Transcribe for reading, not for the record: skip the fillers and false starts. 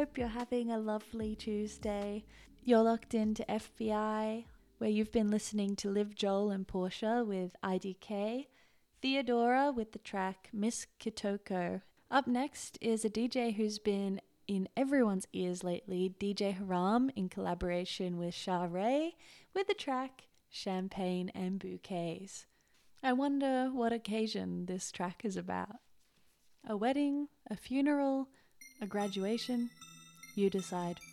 hope you're having a lovely Tuesday. You're locked into FBI, where you've been listening to Liv, Joel and Portia with IDK, Theodora with the track Miss Kitoko. Up next is a DJ who's been in everyone's ears lately, DJ Haram in collaboration with Shah Ray with the track Champagne and Bouquets. I wonder what occasion this track is about. A wedding, a funeral, a graduation? You decide.